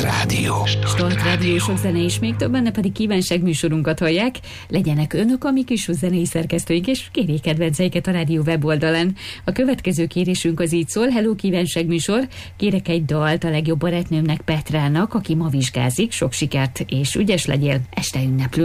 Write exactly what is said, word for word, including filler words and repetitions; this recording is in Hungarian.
Start Rádió. Start Rádió, sok zene és még több, benne pedig kívánság műsorunkat hallják. Legyenek önök a mi kis zenei szerkesztőink, és kérjék kedvenceiket a rádió weboldalán. A következő kérésünk az így szól: Hello, kívánság műsor, kérek egy dalt a legjobb barátnőmnek, Petrának, aki ma vizsgázik, sok sikert és ügyes legyél, este ünneplő.